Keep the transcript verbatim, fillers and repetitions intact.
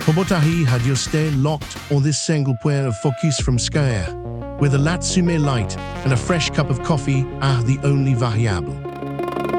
Pobotahi had your stay locked on this single point of focus from Skyer, where the Latsume light and a fresh cup of coffee are the only variable.